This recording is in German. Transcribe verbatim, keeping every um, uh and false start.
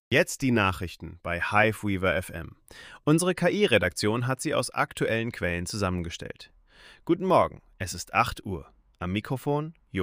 Jetzt die Nachrichten bei Hiveweaver F M. Unsere K I-Redaktion hat sie aus aktuellen Quellen zusammengestellt. Guten Morgen, es ist acht Uhr. Am Mikrofon